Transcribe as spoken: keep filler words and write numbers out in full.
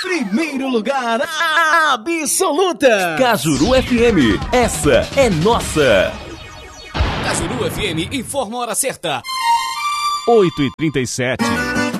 Primeiro lugar absoluta. Cajuru F M, essa é nossa. Cajuru F M informa a hora certa. oito e trinta e sete.